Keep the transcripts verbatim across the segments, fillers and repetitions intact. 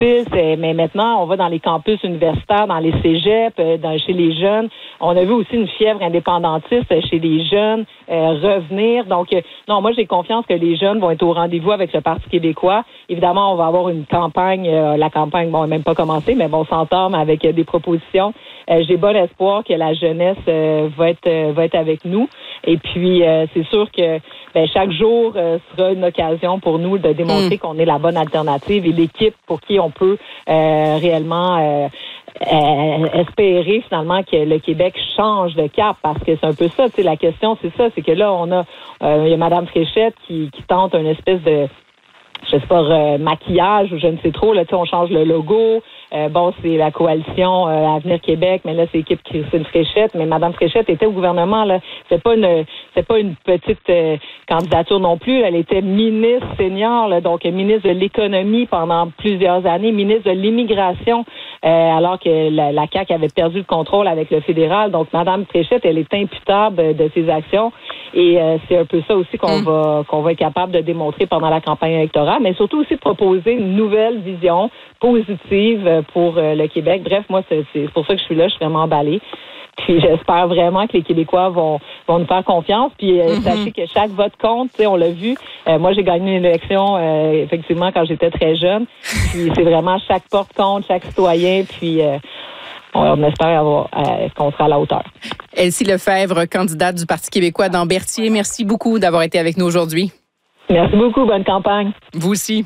mais maintenant, on va dans les campus universitaires, dans les cégeps, dans, chez les jeunes. On a vu aussi une fièvre indépendantiste chez les jeunes euh, revenir. Donc, euh, non, moi, j'ai confiance que les jeunes vont être au rendez-vous avec le Parti québécois. Évidemment, on va avoir une campagne. Euh, la campagne, bon, elle n'a même pas commencé, mais bon, on s'entame avec euh, des propositions. Euh, j'ai bon espoir que la jeunesse euh, va être euh, va être avec nous. Et puis, euh, c'est sûr que ben, chaque jour euh, sera une occasion pour nous de démontrer mmh. qu'on est la bonne alternative et l'équipe pour qui on peut euh, réellement euh, euh, espérer finalement que le Québec change de cap, parce que c'est un peu ça, tu sais, la question, c'est ça, c'est que là, on a, euh, il y a Mme Fréchette qui, qui tente une espèce de, je sais pas, euh, maquillage ou je ne sais trop, là, tu sais, on change le logo. Euh, bon, c'est la coalition euh, Avenir Québec, mais là, c'est l'équipe Christine Fréchette. Mais Mme Fréchette était au gouvernement, là. C'est pas une, c'est pas une petite euh, candidature non plus. Elle était ministre senior, là, donc ministre de l'économie pendant plusieurs années, ministre de l'immigration, euh, alors que la, la C A Q avait perdu le contrôle avec le fédéral. Donc, Mme Fréchette, elle est imputable de ses actions. Et euh, c'est un peu ça aussi qu'on mmh. va qu'on va être capable de démontrer pendant la campagne électorale, mais surtout aussi de proposer une nouvelle vision positive pour euh, le Québec. Bref, moi, c'est, c'est pour ça que je suis là, je suis vraiment emballée. Puis j'espère vraiment que les Québécois vont vont nous faire confiance. Puis euh, mm-hmm. sachez que chaque vote compte, tu sais, on l'a vu. Euh, moi, j'ai gagné une élection, euh, effectivement, quand j'étais très jeune. Puis c'est vraiment chaque porte compte, chaque citoyen, puis... Euh, On espère avoir, euh, qu'on sera à la hauteur. Elsie Lefebvre, candidate du Parti québécois dans Berthier, merci beaucoup d'avoir été avec nous aujourd'hui. Merci beaucoup. Bonne campagne. Vous aussi.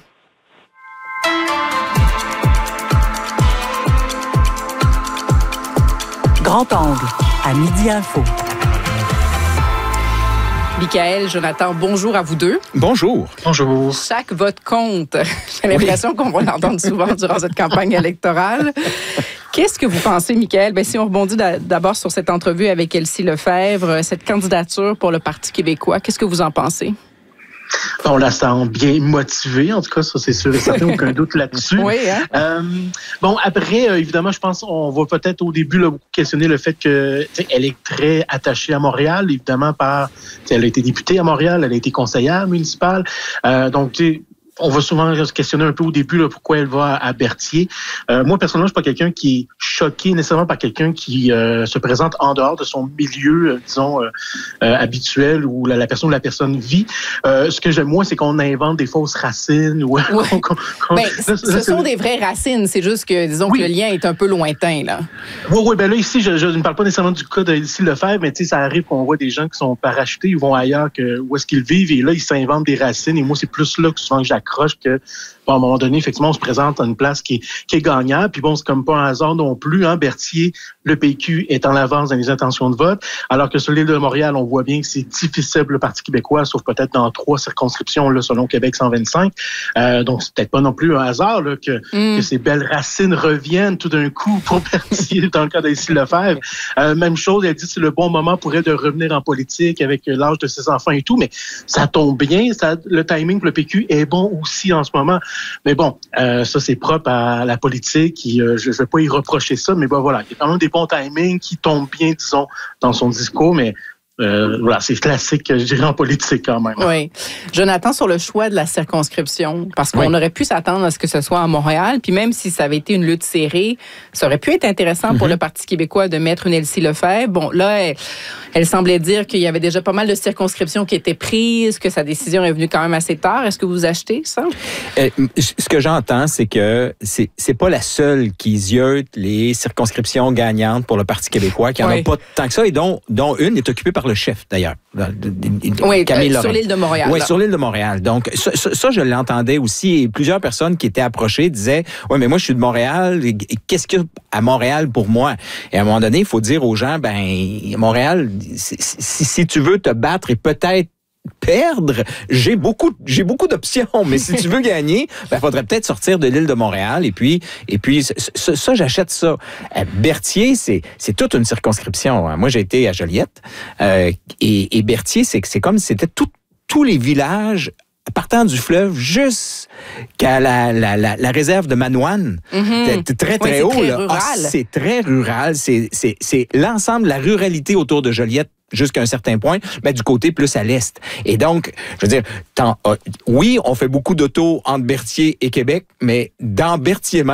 Grand angle, à Midi Info. Michael, Jonathan, bonjour à vous deux. Bonjour. Bonjour. Chaque vote compte. J'ai l'impression oui. qu'on va l'entendre souvent durant cette campagne électorale. Qu'est-ce que vous pensez, Michael? Ben, si on rebondit d'abord sur cette entrevue avec Elsie Lefebvre, cette candidature pour le Parti québécois, qu'est-ce que vous en pensez? On la sent bien motivée, en tout cas, ça c'est sûr et certain, aucun doute là-dessus. Oui, hein? euh, bon, après, euh, évidemment, je pense on va peut-être au début là, beaucoup questionner le fait que elle est très attachée à Montréal, évidemment, par elle a été députée à Montréal, elle a été conseillère municipale, euh, donc tu sais. On va souvent se questionner un peu au début là, pourquoi elle va à Berthier. Euh, moi, personnellement, je suis pas quelqu'un qui est choqué nécessairement par quelqu'un qui euh, se présente en dehors de son milieu, euh, disons, euh, euh, habituel où la, la personne où la personne vit. Euh, ce que j'aime moins, c'est qu'on invente des fausses racines. Ou, ouais. qu'on, qu'on, qu'on, ben, là, ce là, sont des vraies racines. C'est juste que, disons oui. que le lien est un peu lointain. Là. Oui, oui. Ben là, ici, je, je ne parle pas nécessairement du cas d'Elsie Lefebvre, mais tu sais, ça arrive qu'on voit des gens qui sont parachutés, ils vont ailleurs que où est-ce qu'ils vivent et là, ils s'inventent des racines. Et moi, c'est plus là que souvent que j'accroche que, bon, à un moment donné, effectivement, on se présente à une place qui est, qui est gagnante. Puis bon, c'est comme pas un hasard non plus. Hein. Berthier, le P Q est en avance dans les intentions de vote, alors que sur l'île de Montréal, on voit bien que c'est difficile pour le Parti québécois, sauf peut-être dans trois circonscriptions, là, selon Québec cent vingt-cinq. Euh, donc, c'est peut-être pas non plus un hasard là, que, mm. que ces belles racines reviennent tout d'un coup pour Berthier, dans le cas d'Elsie Lefebvre. Euh, même chose, elle dit que c'est le bon moment pour elle de revenir en politique avec l'âge de ses enfants et tout, mais ça tombe bien, ça, le timing pour le P Q est bon aussi en ce moment. Mais bon, euh, ça, c'est propre à la politique. Et, euh, je ne vais pas y reprocher ça, mais bon, voilà. Il y a quand même des bons timings qui tombent bien, disons, dans son discours, mais Euh, voilà, c'est classique, je dirais, en politique quand même. Oui. Jonathan, sur le choix de la circonscription, parce qu'on oui. aurait pu s'attendre à ce que ce soit à Montréal, puis même si ça avait été une lutte serrée, ça aurait pu être intéressant mm-hmm. pour le Parti québécois de mettre une Elsie Lefebvre. Bon, là, elle, elle semblait dire qu'il y avait déjà pas mal de circonscriptions qui étaient prises, que sa décision est venue quand même assez tard. Est-ce que vous achetez ça? Euh, ce que j'entends, c'est que c'est, c'est pas la seule qui ziote les circonscriptions gagnantes pour le Parti québécois, qui en oui. a pas tant que ça, et dont, dont une est occupée par le chef, d'ailleurs. Oui, euh, sur l'île de Montréal. Oui, sur l'île de Montréal. Donc, ça, ça, je l'entendais aussi. Et plusieurs personnes qui étaient approchées disaient, oui, mais moi, je suis de Montréal. Qu'est-ce qu'il y a à Montréal pour moi? Et à un moment donné, il faut dire aux gens, ben, Montréal, si, si, si tu veux te battre et peut-être perdre, j'ai beaucoup, j'ai beaucoup d'options, mais si tu veux gagner, ben, faudrait peut-être sortir de l'île de Montréal, et puis, et puis, ça, ça j'achète ça. Euh, Berthier, c'est, c'est toute une circonscription. Hein. Moi, j'ai été à Joliette, euh, et, et Berthier, c'est, c'est comme si c'était tout, tous les villages partant du fleuve jusqu'à la, la, la, la réserve de Manoine. Mm-hmm. C'est très, très oui, haut. C'est très là. rural. Ah, c'est très rural. C'est, c'est, c'est l'ensemble de la ruralité autour de Joliette jusqu'à un certain point, mais du côté plus à l'est. Et donc, je veux dire, tant, euh, oui, on fait beaucoup d'auto entre Berthier et Québec, mais dans Berthier même,